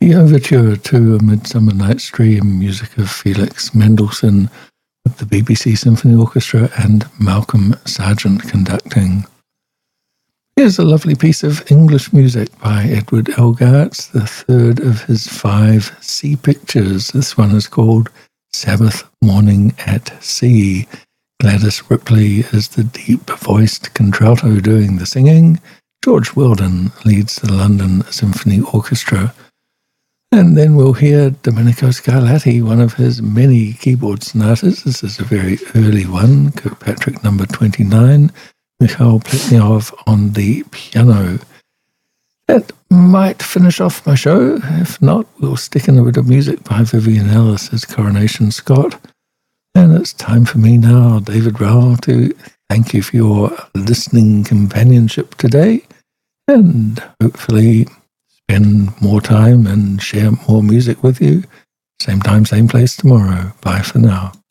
The overture to A Midsummer Night's Dream, music of Felix Mendelssohn, with the BBC Symphony Orchestra and Malcolm Sargent conducting. Here's a lovely piece of English music by Edward Elgar. It's the third of his 5 sea pictures. This one is called Sabbath Morning at Sea. Gladys Ripley is the deep-voiced contralto doing the singing. George Weldon leads the London Symphony Orchestra. And then we'll hear Domenico Scarlatti, one of his many keyboard sonatas. This is a very early one, Kirkpatrick number 29, Mikhail Pletnyov on the piano. That might finish off my show. If not, we'll stick in a bit of music by Vivian Ellis' Coronation Scott. And it's time for me now, David Rowell, to thank you for your listening companionship today, and hopefully spend more time and share more music with you. Same time, same place tomorrow. Bye for now.